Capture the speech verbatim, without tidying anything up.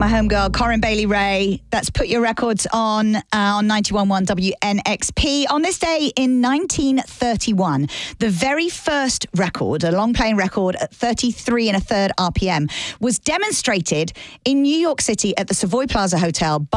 my homegirl, Corinne Bailey Ray. That's Put Your Records On uh, on ninety-one point one W N X P. On this day in nineteen thirty-one, the very first record, a long-playing record at thirty-three and a third R P M, was demonstrated in New York City at the Savoy Plaza Hotel by